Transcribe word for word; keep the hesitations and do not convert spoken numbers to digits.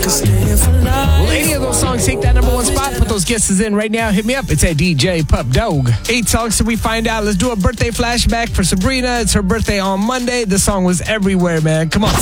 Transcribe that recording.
Will any of those songs take that number one spot? Put those guesses in right now. Hit me up. It's at D J Pup Dog. Eight songs till we find out. Let's do a birthday flashback for Sabrina. It's her birthday on Monday. The song was everywhere, man. Come on.